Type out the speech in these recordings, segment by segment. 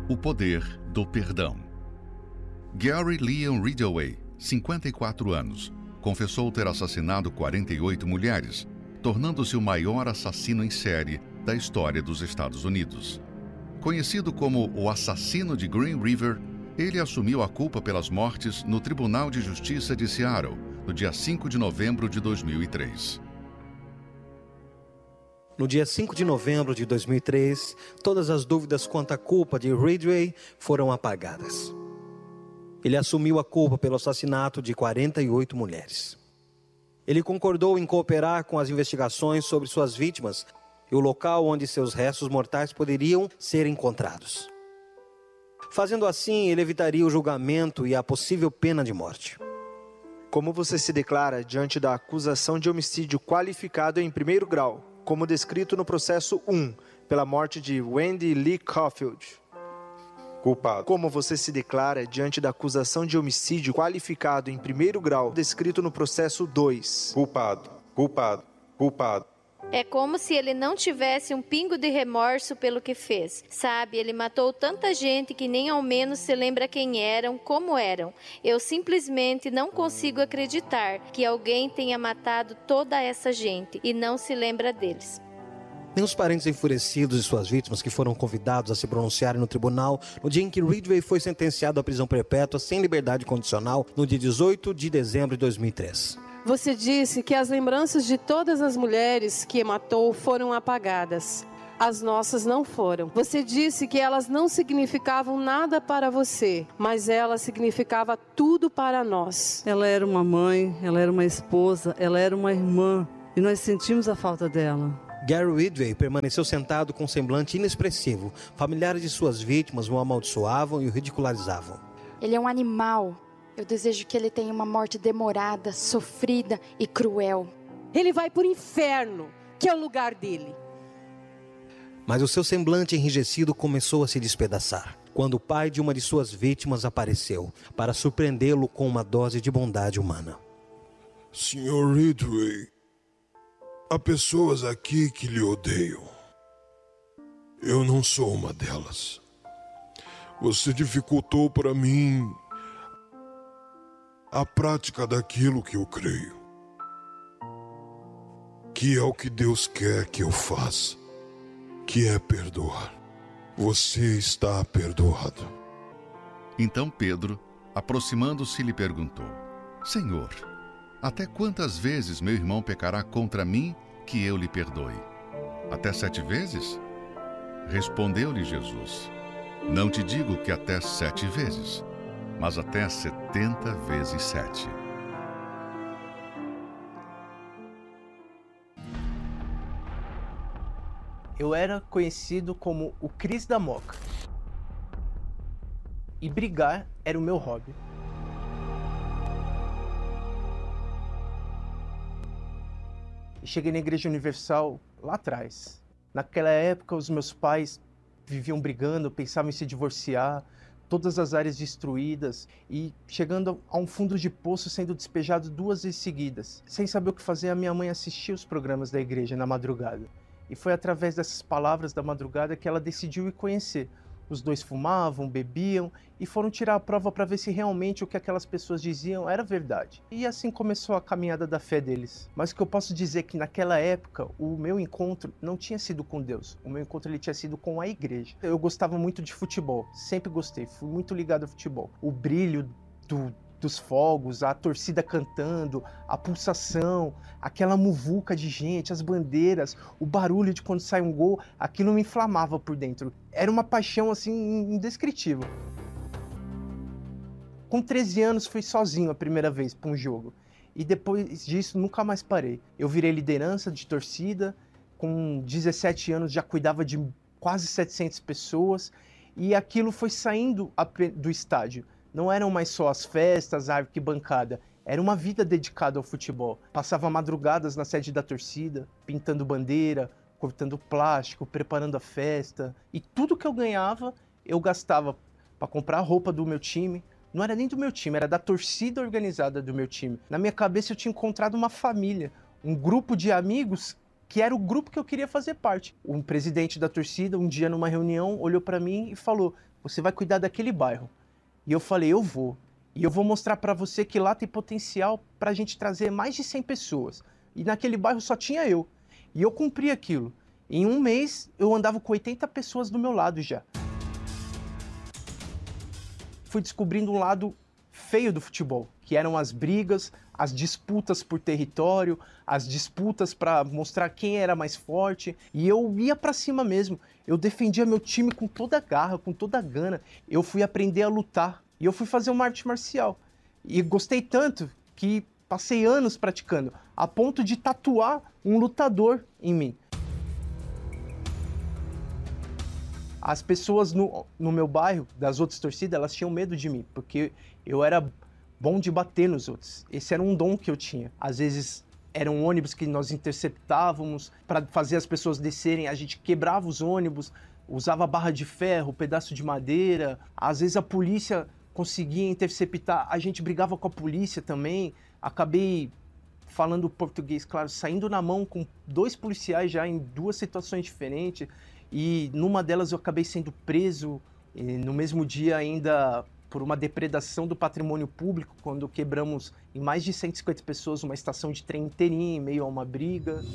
O poder do perdão. Gary Leon Ridgway, 54 anos, confessou ter assassinado 48 mulheres, tornando-se o maior assassino em série da história dos Estados Unidos. Conhecido como o assassino de Green River, ele assumiu a culpa pelas mortes no Tribunal de Justiça de Seattle, no dia 5 de novembro de 2003. No dia 5 de novembro de 2003, todas as dúvidas quanto à culpa de Ridgway foram apagadas. Ele assumiu a culpa pelo assassinato de 48 mulheres. Ele concordou em cooperar com as investigações sobre suas vítimas e o local onde seus restos mortais poderiam ser encontrados. Fazendo assim, ele evitaria o julgamento e a possível pena de morte. Como você se declara diante da acusação de homicídio qualificado em primeiro grau, como descrito no processo 1, pela morte de Wendy Lee Caulfield? Culpado. Como você se declara diante da acusação de homicídio qualificado em primeiro grau, descrito no processo 2? Culpado. Culpado. Culpado. É como se ele não tivesse um pingo de remorso pelo que fez. Sabe, ele matou tanta gente que nem ao menos se lembra quem eram, como eram. Eu simplesmente não consigo acreditar que alguém tenha matado toda essa gente e não se lembra deles. Nem os parentes enfurecidos de suas vítimas que foram convidados a se pronunciarem no tribunal no dia em que Ridgway foi sentenciado à prisão perpétua sem liberdade condicional no dia 18 de dezembro de 2003. Você disse que as lembranças de todas as mulheres que matou foram apagadas. As nossas não foram. Você disse que elas não significavam nada para você, mas ela significava tudo para nós. Ela era uma mãe, ela era uma esposa, ela era uma irmã, e nós sentimos a falta dela. Gary Ridgway permaneceu sentado com um semblante inexpressivo. Familiares de suas vítimas o amaldiçoavam e o ridicularizavam. Ele é um animal. Eu desejo que ele tenha uma morte demorada, sofrida e cruel. Ele vai para o inferno, que é o lugar dele. Mas o seu semblante enrijecido começou a se despedaçar, quando o pai de uma de suas vítimas apareceu, para surpreendê-lo com uma dose de bondade humana. Sr. Ridgway, há pessoas aqui que lhe odeiam. Eu não sou uma delas. Você dificultou para mim a prática daquilo que eu creio, que é o que Deus quer que eu faça, que é perdoar. Você está perdoado. Então Pedro, aproximando-se, lhe perguntou: Senhor, até quantas vezes meu irmão pecará contra mim que eu lhe perdoe? Até 7 vezes? Respondeu-lhe Jesus: Não te digo que até 7 vezes, mas até 70 vezes 7. Eu era conhecido como o Cris da Moca. E brigar era o meu hobby. Cheguei na Igreja Universal lá atrás. Naquela época, os meus pais viviam brigando, pensavam em se divorciar, todas as áreas destruídas e chegando a um fundo de poço, sendo despejado 2 vezes seguidas. Sem saber o que fazer, a minha mãe assistia os programas da igreja na madrugada. E foi através dessas palavras da madrugada que ela decidiu ir conhecer. Os 2 fumavam, bebiam e foram tirar a prova para ver se realmente o que aquelas pessoas diziam era verdade. E assim começou a caminhada da fé deles. Mas o que eu posso dizer é que naquela época o meu encontro não tinha sido com Deus. O meu encontro ele tinha sido com a igreja. Eu gostava muito de futebol, sempre gostei, fui muito ligado ao futebol. O brilho dos fogos, a torcida cantando, a pulsação, aquela muvuca de gente, as bandeiras, o barulho de quando sai um gol, aquilo me inflamava por dentro. Era uma paixão assim indescritível. Com 13 anos fui sozinho a primeira vez para um jogo e depois disso nunca mais parei. Eu virei liderança de torcida, com 17 anos já cuidava de quase 700 pessoas e aquilo foi saindo do estádio. Não eram mais só as festas, a arquibancada, era uma vida dedicada ao futebol. Passava madrugadas na sede da torcida, pintando bandeira, cortando plástico, preparando a festa. E tudo que eu ganhava, eu gastava para comprar a roupa do meu time. Não era nem do meu time, era da torcida organizada do meu time. Na minha cabeça eu tinha encontrado uma família, um grupo de amigos que era o grupo que eu queria fazer parte. Um presidente da torcida, um dia numa reunião, olhou para mim e falou: você vai cuidar daquele bairro. E eu falei, eu vou. E eu vou mostrar para você que lá tem potencial para a gente trazer mais de 100 pessoas. E naquele bairro só tinha eu. E eu cumpri aquilo. Em um mês, eu andava com 80 pessoas do meu lado já. Fui descobrindo um lado feio do futebol, que eram as brigas, as disputas por território, as disputas para mostrar quem era mais forte. E eu ia para cima mesmo. Eu defendia meu time com toda a garra, com toda a gana. Eu fui aprender a lutar. E eu fui fazer uma arte marcial. E gostei tanto que passei anos praticando, a ponto de tatuar um lutador em mim. As pessoas no meu bairro, das outras torcidas, elas tinham medo de mim, porque eu era bom de bater nos outros. Esse era um dom que eu tinha. Às vezes eram ônibus que nós interceptávamos para fazer as pessoas descerem, a gente quebrava os ônibus, usava barra de ferro, pedaço de madeira. Às vezes a polícia conseguia interceptar, a gente brigava com a polícia também. Acabei falando português, claro, saindo na mão com 2 policiais já em 2 situações diferentes. E numa delas eu acabei sendo preso, no mesmo dia ainda por uma depredação do patrimônio público, quando quebramos em mais de 150 pessoas uma estação de trem inteirinha em meio a uma briga.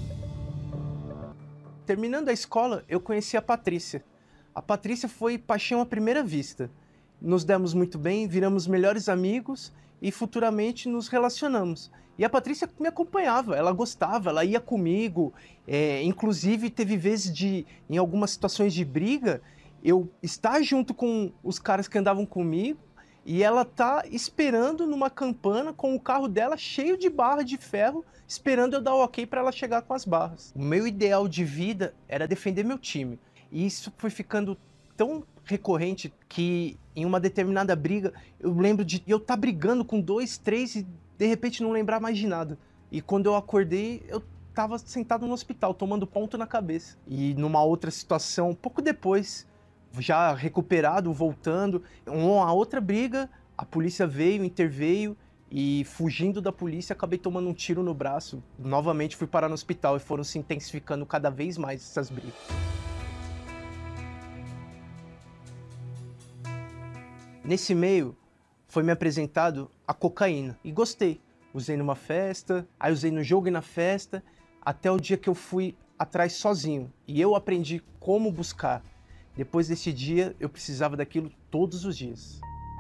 Terminando a escola, eu conheci a Patrícia. A Patrícia foi paixão à primeira vista. Nos demos muito bem, viramos melhores amigos e futuramente nos relacionamos. E a Patrícia me acompanhava, ela gostava, ela ia comigo. Inclusive teve vezes em algumas situações de briga, eu estar junto com os caras que andavam comigo e ela tá esperando numa campana com o carro dela cheio de barra de ferro, esperando eu dar o ok para ela chegar com as barras. O meu ideal de vida era defender meu time. E isso foi ficando tão recorrente que em uma determinada briga eu lembro de eu estar brigando com 2, 3 e de repente não lembrar mais de nada. E quando eu acordei, eu estava sentado no hospital, tomando ponto na cabeça. E numa outra situação, pouco depois, já recuperado, voltando, uma outra briga, a polícia veio, interveio e fugindo da polícia, acabei tomando um tiro no braço. Novamente fui parar no hospital e foram se intensificando cada vez mais essas brigas. Nesse meio, foi me apresentado a cocaína e gostei. Usei numa festa, aí usei no jogo e na festa, até o dia que eu fui atrás sozinho. E eu aprendi como buscar. Depois desse dia, eu precisava daquilo todos os dias.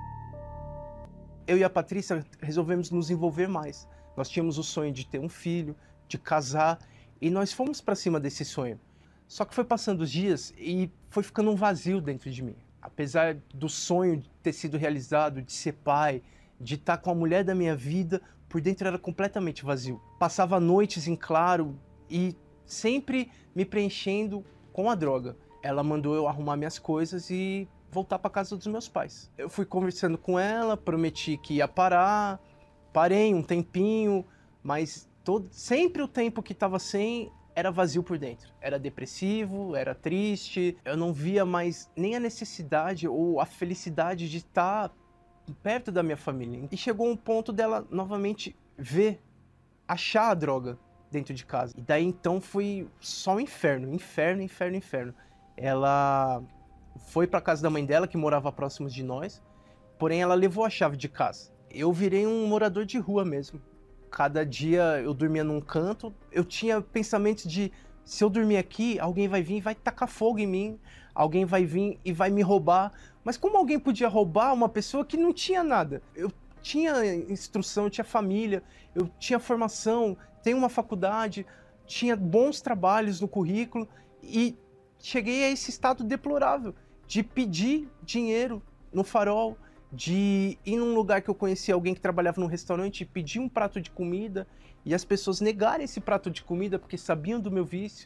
Eu e a Patrícia resolvemos nos envolver mais. Nós tínhamos o sonho de ter um filho, de casar, e nós fomos para cima desse sonho. Só que foi passando os dias e foi ficando um vazio dentro de mim. Apesar do sonho ter sido realizado, de ser pai, de estar com a mulher da minha vida, por dentro era completamente vazio. Passava noites em claro e sempre me preenchendo com a droga. Ela mandou eu arrumar minhas coisas e voltar para casa dos meus pais. Eu fui conversando com ela, prometi que ia parar, parei um tempinho, mas sempre o tempo que estava sem era vazio por dentro. Era depressivo, era triste, eu não via mais nem a necessidade ou a felicidade de estar perto da minha família. E chegou um ponto dela novamente achar a droga dentro de casa. E daí então foi só um inferno. Ela foi para casa da mãe dela, que morava próximo de nós, porém ela levou a chave de casa. Eu virei um morador de rua mesmo. Cada dia eu dormia num canto, eu tinha pensamentos de, se eu dormir aqui, alguém vai vir e vai tacar fogo em mim, alguém vai vir e vai me roubar. Mas como alguém podia roubar uma pessoa que não tinha nada? Eu tinha instrução, eu tinha família, eu tinha formação, tenho uma faculdade, tinha bons trabalhos no currículo e cheguei a esse estado deplorável de pedir dinheiro no farol, de ir num lugar que eu conhecia alguém que trabalhava num restaurante e pedir um prato de comida e as pessoas negarem esse prato de comida porque sabiam do meu vício.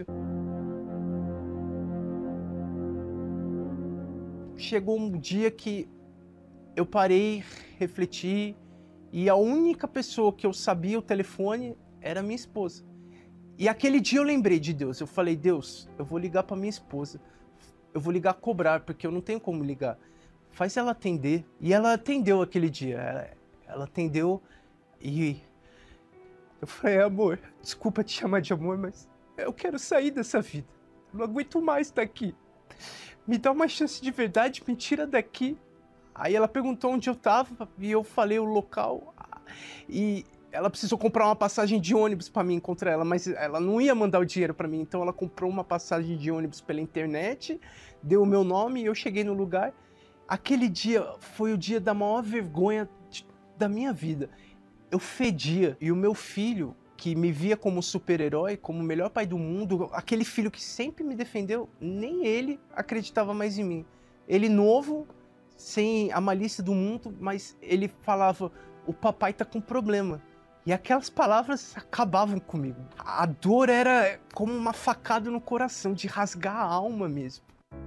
Chegou um dia que eu parei, refleti e a única pessoa que eu sabia o telefone era minha esposa. E aquele dia eu lembrei de Deus. Eu falei, Deus, eu vou ligar para minha esposa. Eu vou ligar cobrar, porque eu não tenho como ligar. Faz ela atender. E ela atendeu aquele dia. Ela atendeu e eu falei, amor, desculpa te chamar de amor, mas eu quero sair dessa vida. Eu não aguento mais estar aqui. me dá uma chance de verdade, me tira daqui. Aí ela perguntou onde eu tava e eu falei o local. E ela precisou comprar uma passagem de ônibus para mim encontrar ela, mas ela não ia mandar o dinheiro para mim, então ela comprou uma passagem de ônibus pela internet, deu o meu nome e eu cheguei no lugar. Aquele dia foi o dia da maior vergonha da minha vida. Eu fedia e o meu filho, que me via como super-herói, como o melhor pai do mundo, aquele filho que sempre me defendeu, nem ele acreditava mais em mim. Ele novo, sem a malícia do mundo, mas ele falava, o papai tá com problema. E aquelas palavras acabavam comigo. A dor era como uma facada no coração, de rasgar a alma mesmo.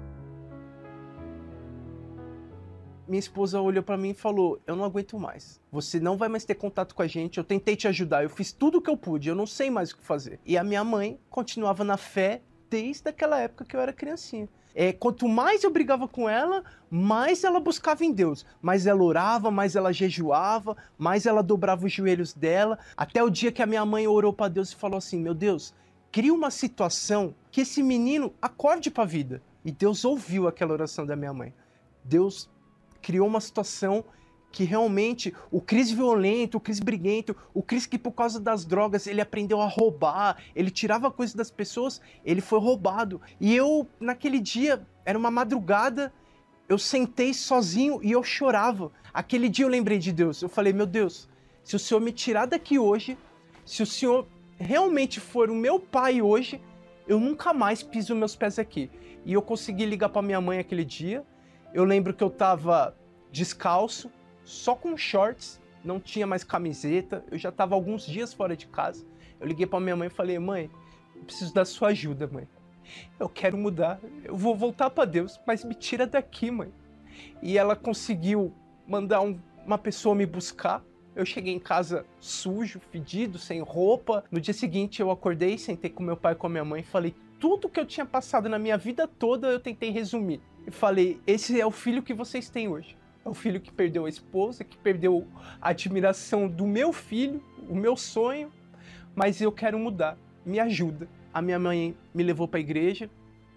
Minha esposa olhou pra mim e falou, eu não aguento mais. Você não vai mais ter contato com a gente, eu tentei te ajudar, eu fiz tudo o que eu pude, eu não sei mais o que fazer. E a minha mãe continuava na fé desde aquela época que eu era criancinha. Quanto mais eu brigava com ela, mais ela buscava em Deus. Mais ela orava, mais ela jejuava, mais ela dobrava os joelhos dela. Até o dia que a minha mãe orou para Deus e falou assim, meu Deus, cria uma situação que esse menino acorde para a vida. E Deus ouviu aquela oração da minha mãe. Deus criou uma situação que realmente o Cris violento, o Cris briguento, o Cris que por causa das drogas ele aprendeu a roubar, ele tirava coisas das pessoas, ele foi roubado. E eu, naquele dia, era uma madrugada, eu sentei sozinho e eu chorava. Aquele dia eu lembrei de Deus, eu falei, meu Deus, se o Senhor me tirar daqui hoje, se o Senhor realmente for o meu pai hoje, eu nunca mais piso meus pés aqui. E eu consegui ligar para minha mãe aquele dia, eu lembro que eu tava descalço, só com shorts, não tinha mais camiseta, eu já estava alguns dias fora de casa. Eu liguei para minha mãe e falei, mãe, eu preciso da sua ajuda, mãe. Eu quero mudar, eu vou voltar para Deus, mas me tira daqui, mãe. E ela conseguiu mandar uma pessoa me buscar. Eu cheguei em casa sujo, fedido, sem roupa. No dia seguinte eu acordei, sentei com meu pai e com a minha mãe e falei tudo que eu tinha passado na minha vida toda, eu tentei resumir. E falei, esse é o filho que vocês têm hoje. É o filho que perdeu a esposa, que perdeu a admiração do meu filho, o meu sonho, mas eu quero mudar, me ajuda. A minha mãe me levou para a igreja,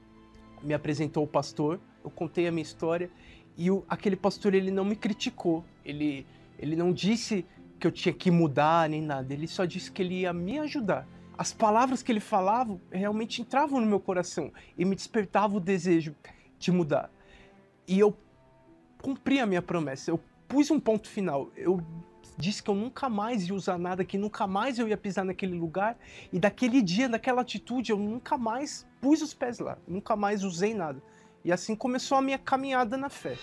me apresentou o pastor, eu contei a minha história e aquele pastor ele não me criticou, ele não disse que eu tinha que mudar nem nada, ele só disse que ele ia me ajudar. As palavras que ele falava realmente entravam no meu coração e me despertavam o desejo de mudar. E eu cumpri a minha promessa, eu pus um ponto final, eu disse que eu nunca mais ia usar nada, que nunca mais eu ia pisar naquele lugar, e daquele dia, daquela atitude, eu nunca mais pus os pés lá, nunca mais usei nada. E assim começou a minha caminhada na fé.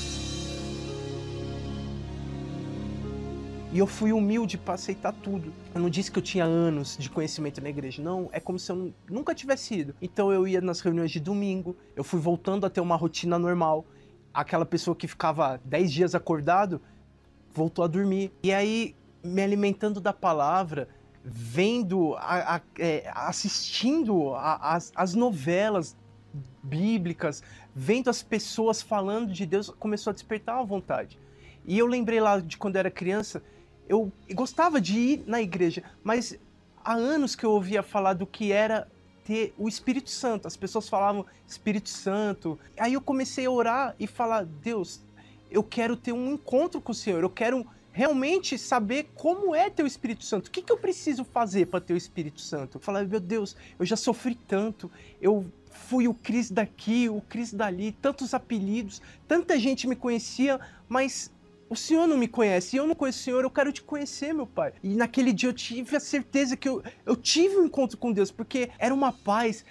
E eu fui humilde para aceitar tudo. Eu não disse que eu tinha anos de conhecimento na igreja, não. É como se eu nunca tivesse ido. Então eu ia nas reuniões de domingo, eu fui voltando a ter uma rotina normal. Aquela pessoa que ficava 10 dias acordado, voltou a dormir. E aí, me alimentando da palavra, vendo, assistindo as novelas bíblicas, vendo as pessoas falando de Deus, começou a despertar uma vontade. E eu lembrei lá de quando eu era criança, eu gostava de ir na igreja, mas há anos que eu ouvia falar do que era ter o Espírito Santo. As pessoas falavam Espírito Santo. Aí eu comecei a orar e falar, Deus, eu quero ter um encontro com o Senhor, eu quero realmente saber como é ter o Espírito Santo. O que eu preciso fazer para ter o Espírito Santo? Eu falei, meu Deus, eu já sofri tanto, eu fui o Cris daqui, o Cris dali, tantos apelidos, tanta gente me conhecia, mas o Senhor não me conhece, e eu não conheço o Senhor, eu quero te conhecer, meu Pai. E naquele dia eu tive a certeza que eu tive um encontro com Deus, porque era uma paz,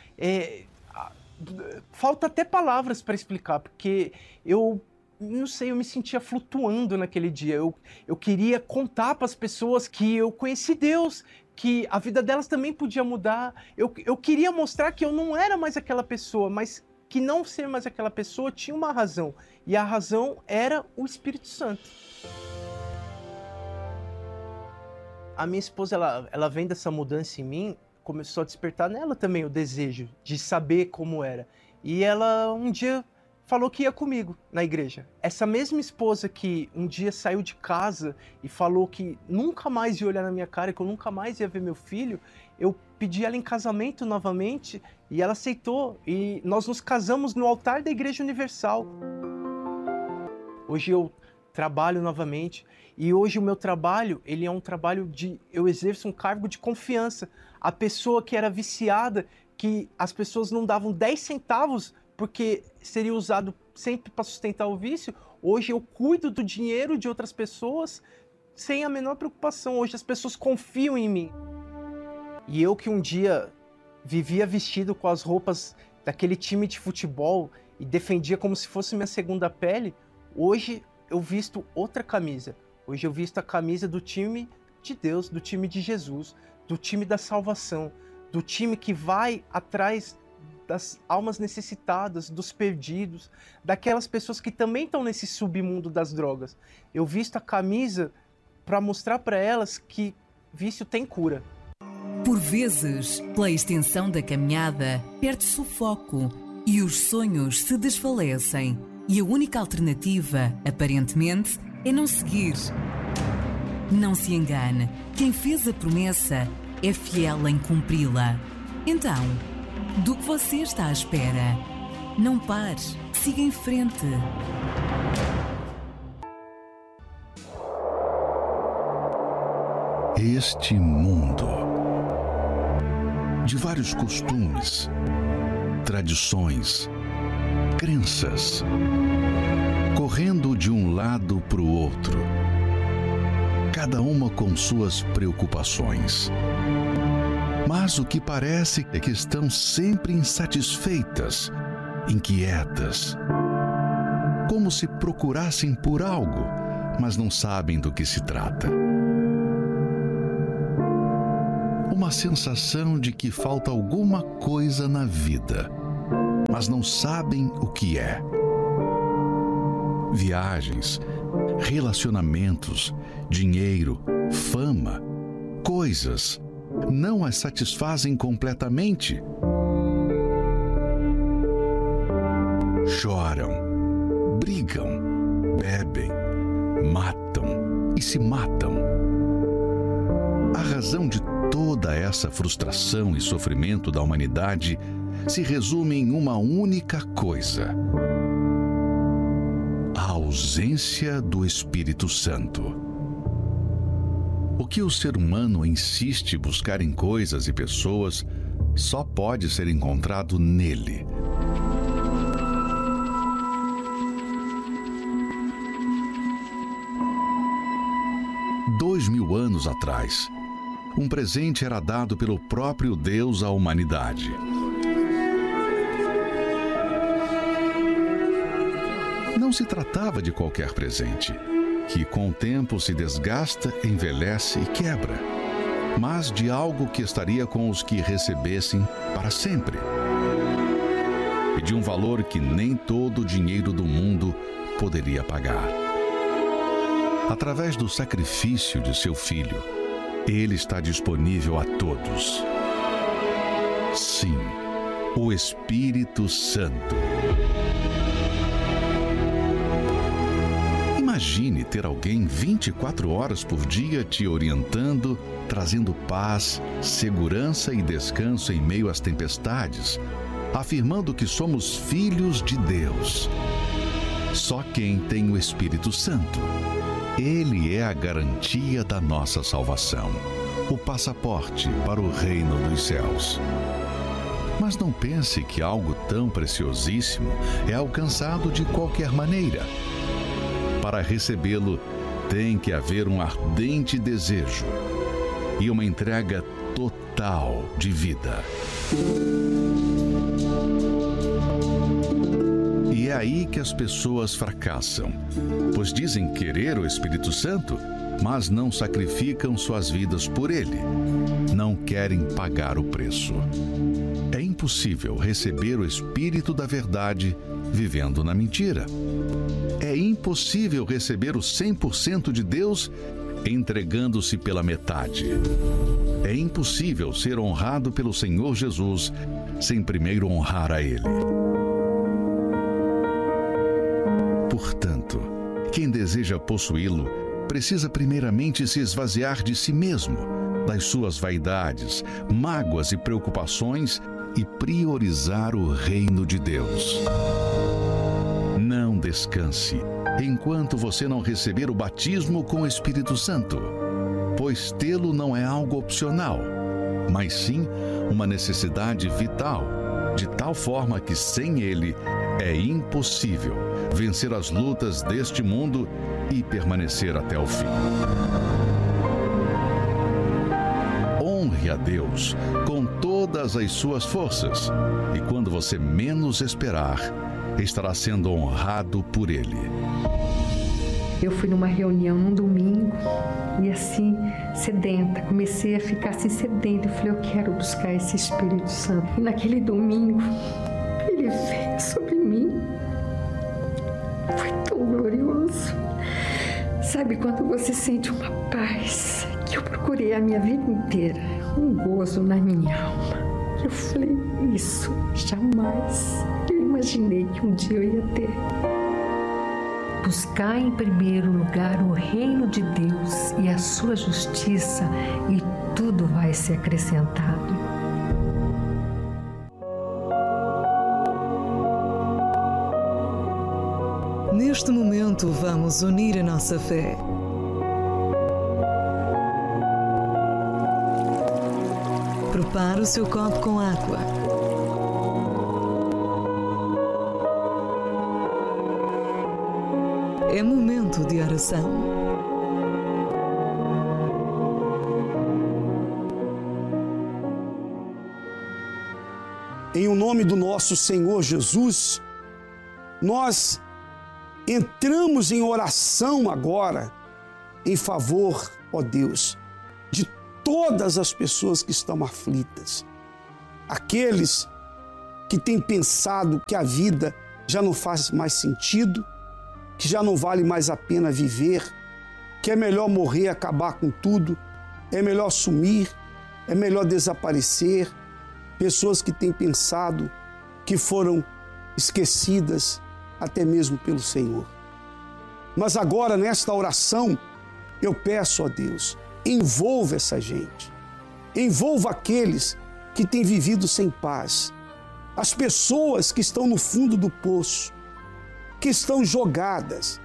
falta até palavras para explicar, porque eu não sei, eu me sentia flutuando naquele dia. Eu queria contar para as pessoas que eu conheci Deus, que a vida delas também podia mudar. Eu queria mostrar que eu não era mais aquela pessoa, mas que não ser mais aquela pessoa tinha uma razão. E a razão era o Espírito Santo. A minha esposa, ela vendo essa mudança em mim, começou a despertar nela também o desejo de saber como era. E ela um dia falou que ia comigo na igreja. Essa mesma esposa que um dia saiu de casa e falou que nunca mais ia olhar na minha cara, que eu nunca mais ia ver meu filho, eu pedi ela em casamento novamente e ela aceitou. E nós nos casamos no altar da Igreja Universal. Hoje eu trabalho novamente e hoje o meu trabalho, ele é um trabalho eu exerço um cargo de confiança. A pessoa que era viciada, que as pessoas não davam 10 centavos porque seria usado sempre para sustentar o vício, hoje eu cuido do dinheiro de outras pessoas sem a menor preocupação. Hoje as pessoas confiam em mim. E eu que um dia vivia vestido com as roupas daquele time de futebol e defendia como se fosse minha segunda pele, hoje eu visto outra camisa. Hoje eu visto a camisa do time de Deus, do time de Jesus, do time da salvação, do time que vai atrás das almas necessitadas, dos perdidos, daquelas pessoas que também estão nesse submundo das drogas. Eu visto a camisa para mostrar para elas que vício tem cura. Por vezes, pela extensão da caminhada, perde-se o foco e os sonhos se desfalecem. E a única alternativa, aparentemente, é não seguir. Não se engane, quem fez a promessa é fiel em cumpri-la. Então, do que você está à espera? Não pare, siga em frente. Este mundo de vários costumes, tradições, crenças, correndo de um lado para o outro, cada uma com suas preocupações. Mas o que parece é que estão sempre insatisfeitas, inquietas, como se procurassem por algo, mas não sabem do que se trata. Uma sensação de que falta alguma coisa na vida, mas não sabem o que é. Viagens, relacionamentos, dinheiro, fama, coisas não as satisfazem completamente. Choram, brigam, bebem, matam e se matam. A razão de toda essa frustração e sofrimento da humanidade se resume em uma única coisa: a ausência do Espírito Santo. O que o ser humano insiste buscar em coisas e pessoas só pode ser encontrado nele. Dois 2000 anos atrás, um presente era dado pelo próprio Deus à humanidade. Não se tratava de qualquer presente, que com o tempo se desgasta, envelhece e quebra, mas de algo que estaria com os que recebessem para sempre. E de um valor que nem todo o dinheiro do mundo poderia pagar. Através do sacrifício de seu filho, ele está disponível a todos. Sim, o Espírito Santo. Imagine ter alguém 24 horas por dia te orientando, trazendo paz, segurança e descanso em meio às tempestades, afirmando que somos filhos de Deus. Só quem tem o Espírito Santo. Ele é a garantia da nossa salvação, o passaporte para o reino dos céus. Mas não pense que algo tão preciosíssimo é alcançado de qualquer maneira. Para recebê-lo, tem que haver um ardente desejo e uma entrega total de vida. E é aí que as pessoas fracassam, pois dizem querer o Espírito Santo, mas não sacrificam suas vidas por ele. Não querem pagar o preço. É impossível receber o Espírito da verdade vivendo na mentira. É impossível receber o 100% de Deus entregando-se pela metade. É impossível ser honrado pelo Senhor Jesus sem primeiro honrar a Ele. Portanto, quem deseja possuí-lo precisa primeiramente se esvaziar de si mesmo, das suas vaidades, mágoas e preocupações e priorizar o reino de Deus. Não descanse enquanto você não receber o batismo com o Espírito Santo, pois tê-lo não é algo opcional, mas sim uma necessidade vital, de tal forma que sem ele é impossível vencer as lutas deste mundo e permanecer até o fim. Honre a Deus com todas as suas forças, e quando você menos esperar, estará sendo honrado por Ele. Eu fui numa reunião num domingo e assim, sedenta, comecei a ficar assim sedenta. Eu falei, eu quero buscar esse Espírito Santo. E naquele domingo, ele veio sobre mim. Foi tão glorioso. Sabe quando você sente uma paz que eu procurei a minha vida inteira, um gozo na minha alma. Eu falei, isso jamais eu imaginei que um dia eu ia ter. Buscar em primeiro lugar o reino de Deus e a sua justiça, e tudo vai ser acrescentado. Neste momento, vamos unir a nossa fé. Prepare o seu copo com água. É momento de oração. Em o nome do nosso Senhor Jesus, nós entramos em oração agora em favor, ó Deus, de todas as pessoas que estão aflitas. Aqueles que têm pensado que a vida já não faz mais sentido, que já não vale mais a pena viver, que é melhor morrer, acabar com tudo, é melhor sumir, é melhor desaparecer. Pessoas que têm pensado que foram esquecidas até mesmo pelo Senhor. Mas agora, nesta oração, eu peço a Deus, envolva essa gente, envolva aqueles que têm vivido sem paz, as pessoas que estão no fundo do poço, que estão jogadas,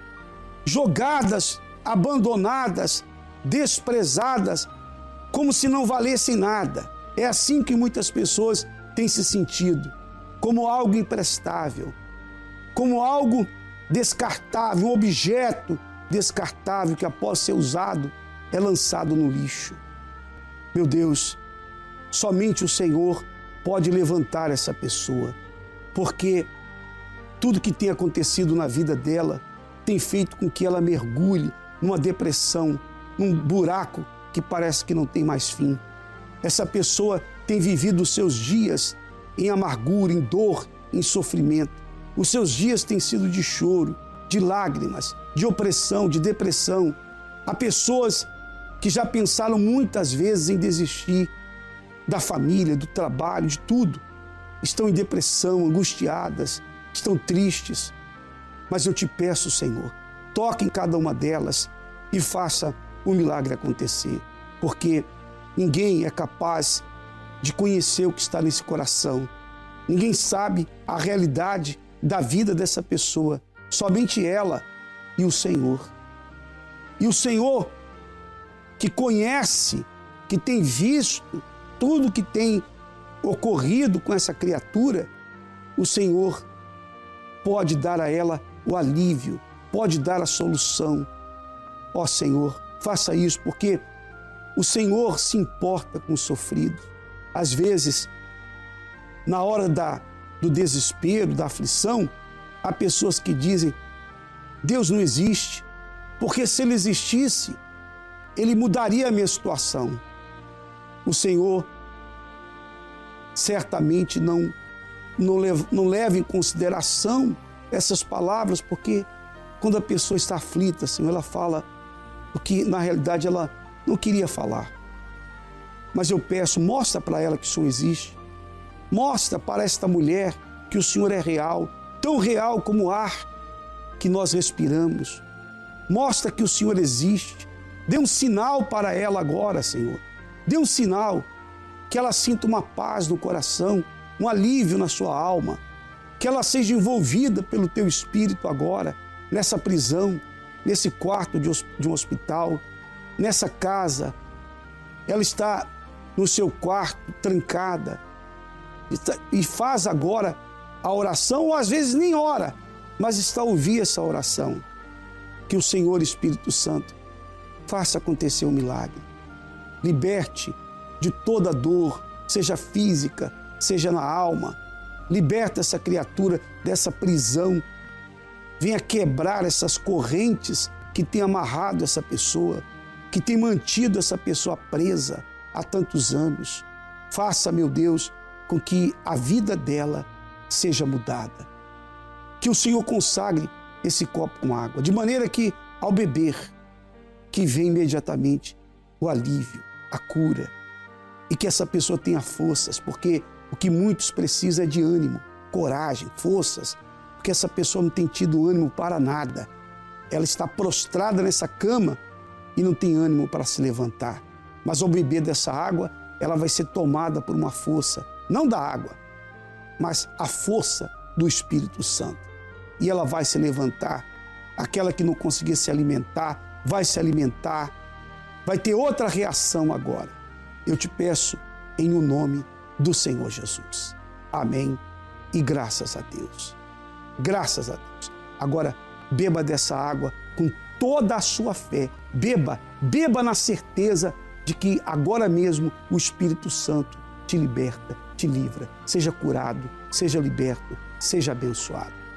abandonadas, desprezadas, como se não valessem nada. É assim que muitas pessoas têm se sentido, como algo imprestável, como algo descartável, um objeto descartável que após ser usado é lançado no lixo. Meu Deus, somente o Senhor pode levantar essa pessoa, porque tudo que tem acontecido na vida dela tem feito com que ela mergulhe numa depressão, num buraco que parece que não tem mais fim. Essa pessoa tem vivido os seus dias em amargura, em dor, em sofrimento. Os seus dias têm sido de choro, de lágrimas, de opressão, de depressão. Há pessoas que já pensaram muitas vezes em desistir da família, do trabalho, de tudo. Estão em depressão, angustiadas, estão tristes. Mas eu te peço, Senhor, toque em cada uma delas e faça o milagre acontecer. Porque ninguém é capaz de conhecer o que está nesse coração. Ninguém sabe a realidade da vida dessa pessoa. Somente ela e o Senhor. E o Senhor, que conhece, que tem visto tudo que tem ocorrido com essa criatura, o Senhor pode dar a ela o alívio, pode dar a solução. Ó Senhor, faça isso, porque o Senhor se importa com o sofrido. Às vezes, na hora do desespero, da aflição, há pessoas que dizem, Deus não existe, porque se Ele existisse, Ele mudaria a minha situação. O Senhor certamente não leva em consideração essas palavras, porque quando a pessoa está aflita, Senhor, ela fala o que na realidade ela não queria falar. Mas eu peço, mostra para ela que o Senhor existe. Mostra para esta mulher que o Senhor é real, tão real como o ar que nós respiramos. Mostra que o Senhor existe. Dê um sinal para ela agora, Senhor. Dê um sinal, que ela sinta uma paz no coração, um alívio na sua alma, que ela seja envolvida pelo teu Espírito agora, nessa prisão, nesse quarto de um hospital, nessa casa. Ela está no seu quarto, trancada, e faz agora a oração, ou às vezes nem ora, mas está a ouvir essa oração. Que o Senhor Espírito Santo faça acontecer um milagre. Liberte de toda dor, seja física, seja na alma. Liberta essa criatura dessa prisão. Venha quebrar essas correntes que têm amarrado essa pessoa, que tem mantido essa pessoa presa há tantos anos. Faça, meu Deus, com que a vida dela seja mudada. Que o Senhor consagre esse copo com água, de maneira que, ao beber, que venha imediatamente o alívio, a cura, e que essa pessoa tenha forças, porque o que muitos precisam é de ânimo, coragem, forças, porque essa pessoa não tem tido ânimo para nada. Ela está prostrada nessa cama e não tem ânimo para se levantar. Mas ao beber dessa água, ela vai ser tomada por uma força, não da água, mas a força do Espírito Santo. E ela vai se levantar. Aquela que não conseguia se alimentar, vai se alimentar, vai ter outra reação agora. Eu te peço em o nome do Senhor Jesus. Amém e graças a Deus. Graças a Deus. Agora, beba dessa água com toda a sua fé. Beba na certeza de que agora mesmo o Espírito Santo te liberta, te livra. Seja curado, seja liberto, seja abençoado.